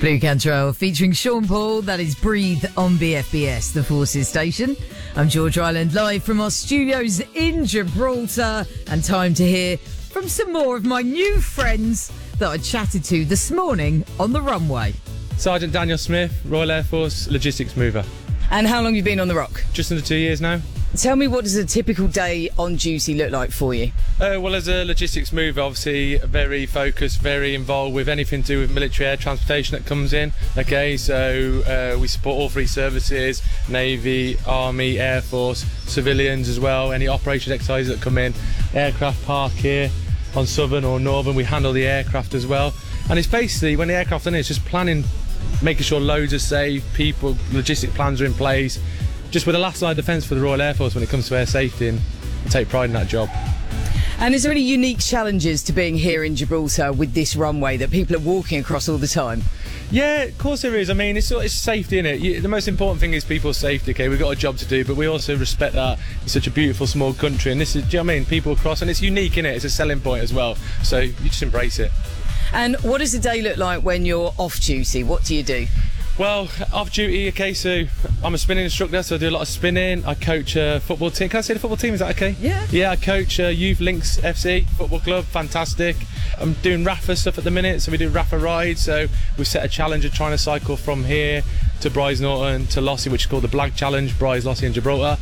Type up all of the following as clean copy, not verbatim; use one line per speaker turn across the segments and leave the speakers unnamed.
Blue Cantrell featuring Sean Paul. That is Breathe on BFBS, the Forces station. I'm George Island, live from our studios in Gibraltar, and time to hear from some more of my new friends that I chatted to this morning on the runway.
Sergeant Daniel Smith, Royal Air Force logistics mover.
And how long have you been on the Rock?
Just under 2 years now.
Tell me, what does a typical day on duty look like for you?
Well, as a logistics mover, obviously very focused, very involved with anything to do with military air transportation that comes in. Okay, so we support all three services: Navy, Army, Air Force, civilians as well. Any operations exercises that come in, aircraft park here on Southern or Northern, we handle the aircraft as well. And it's basically, when the aircraft's in, it's just planning, making sure loads are safe, people, logistic plans are in place. Just with the last line of defence for the Royal Air Force when it comes to air safety, and I take pride in that job.
And is there any unique challenges to being here in Gibraltar with this runway that people are walking across all the time?
Yeah, of course there is. I mean, it's safety, innit? The most important thing is people's safety, okay? We've got a job to do, but we also respect that it's such a beautiful, small country, and this is, do you know what I mean? People across, and it's unique, innit? It's a selling point as well, so you just embrace it.
And what does a day look like when you're off duty? What do you do?
Well, off duty, okay, so I'm a spinning instructor, so I do a lot of spinning. I coach a football team. Can I say the football team? Is that okay?
Yeah.
Yeah, I coach Youth Links FC football club. Fantastic. I'm doing RAFA stuff at the minute, so we do RAFA rides. So we set a challenge of trying to cycle from here to Bryce Norton to Lossy, which is called the Blag Challenge, Bryce, Lossy and Gibraltar.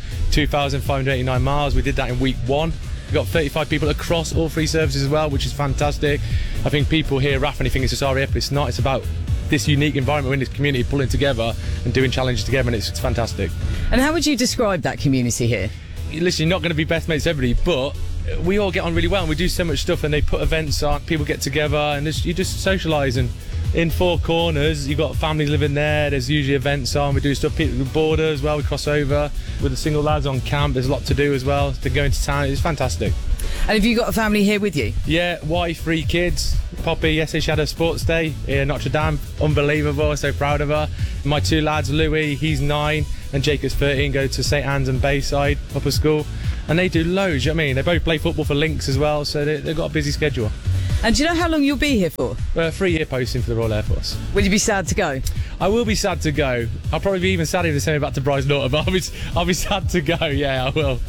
2,589 miles. We did that in week 1. We've got 35 people across all three services as well, which is fantastic. I think people hear RAF and they think it's just RAF, but it's not. It's about this unique environment in this community, pulling together and doing challenges together, and it's fantastic.
And how would you describe that community here?
Listen, you're not going to be best mates with everybody, but we all get on really well, and we do so much stuff, and they put events on, people get together, and you just socialise. And in Four Corners, you've got families living there, there's usually events on, we do stuff, people with border as well, we cross over with the single lads on camp, there's a lot to do as well, to go into town, it's fantastic.
And have you got a family here with you?
Yeah, wife, 3 kids. Poppy, yesterday she had a sports day in Notre Dame. Unbelievable, so proud of her. My 2 lads, Louis, he's 9, and Jacob's 13, go to St Anne's and Bayside upper school. And they do loads, you know what I mean? They both play football for Links as well, so they've got a busy schedule.
And do you know how long you'll be here for?
3-year posting for the Royal Air Force.
Will you be sad to go?
I will be sad to go. I'll probably be even sadder if they send me back to Bryce Norton, but I'll be sad to go, yeah, I will.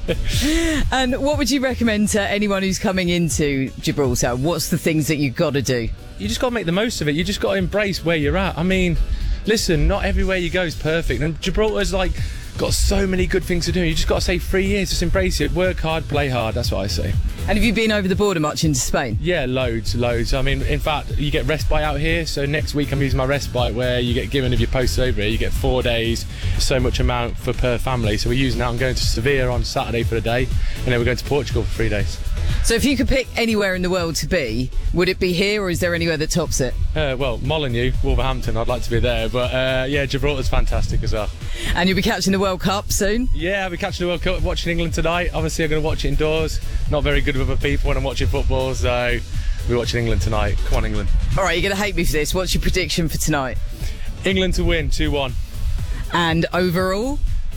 And what would you recommend to anyone who's coming into Gibraltar? What's the things that you've got to do?
You just got to make the most of it. You just got to embrace where you're at. I mean, listen, not everywhere you go is perfect, and Gibraltar's like got so many good things to do. You just got to say 3 years, just embrace it. Work hard, play hard, that's what I say.
And have you been over the border much into Spain?
Yeah, loads. I mean, in fact, you get respite out here, so next week I'm using my respite where you get given, if you're posted over here, you get 4 days, so much amount per family. So we're using that. I'm going to Sevilla on Saturday for a day, and then we're going to Portugal for 3 days.
So if you could pick anywhere in the world to be, would it be here, or is there anywhere that tops it?
Well, Molineux, Wolverhampton, I'd like to be there, but yeah, Gibraltar's fantastic as well.
And you'll be catching the World Cup soon?
Yeah, I'll be catching the World Cup, watching England tonight. Obviously, I'm going to watch it indoors. Not very good with other people when I'm watching football, so we're watching England tonight. Come on, England. All right,
you're going to hate me for this. What's your prediction for tonight?
England to win, 2-1.
And overall?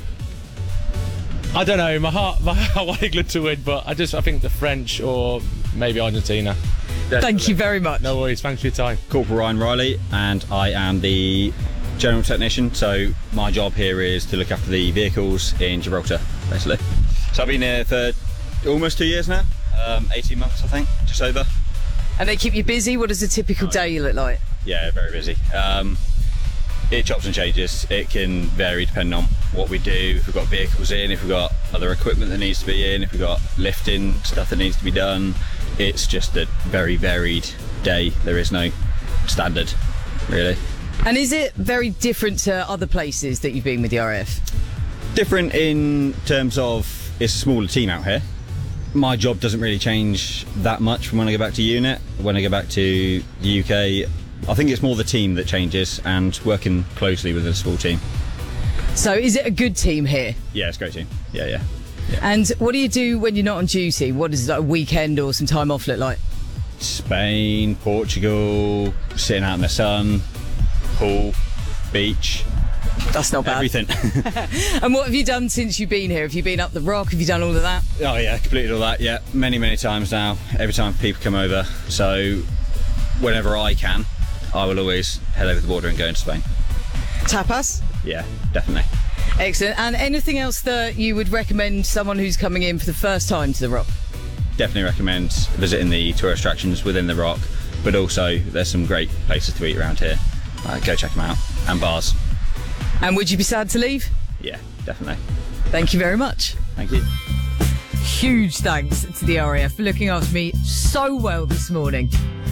I don't know, my heart I want England to win, but I think the French or maybe Argentina. Definitely.
Thank you very much.
No worries, thanks for your time.
Corporal Ryan Riley, and I am the general technician, so my job here is to look after the vehicles in Gibraltar, basically. So I've been here for almost 2 years now, 18 months I think, just over.
And they keep you busy? What does a typical day look like?
Yeah, very busy. It chops and changes. It can vary depending on what we do, if we've got vehicles in, if we've got other equipment that needs to be in, if we've got lifting stuff that needs to be done. It's just a very varied day. There is no standard, really.
And is it very different to other places that you've been with the RAF?
Different in terms of it's a smaller team out here. My job doesn't really change that much from when I go back to unit. When I go back to the UK, I think it's more the team that changes and working closely with a small team.
So is it a good team here?
Yeah, it's a great team. Yeah.
And what do you do when you're not on duty? What does like a weekend or some time off look like?
Spain, Portugal, sitting out in the sun, pool, beach.
That's not bad.
Everything.
And what have you done since you've been here? Have you been up the Rock? Have you done all of that?
Oh yeah, completed all that, yeah. Many times now, every time people come over. So whenever I can, I will always head over the border and go into Spain.
Tapas?
Yeah, definitely.
Excellent. And anything else that you would recommend someone who's coming in for the first time to the Rock?
Definitely recommend visiting the tourist attractions within the Rock, but also there's some great places to eat around here. Go check them out, and bars.
And would you be sad to leave?
Yeah, definitely.
Thank you very much.
Thank you.
Huge thanks to the RAF for looking after me so well this morning.